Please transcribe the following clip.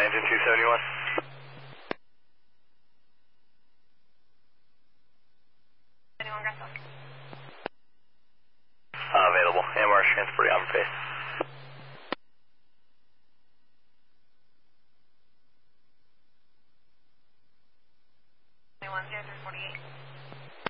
engine 271. Anyone got some? Available. MR transporting on face. Anyone 0348?